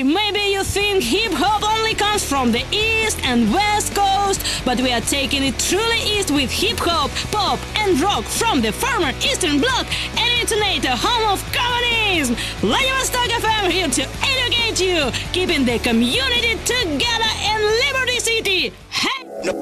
Maybe you think hip-hop only comes from the East and West Coast, but we are taking it truly east with hip-hop, pop and rock from the former Eastern Bloc and into the home of communism. Vladivostok FM here to educate you, keeping the community together in Liberty City.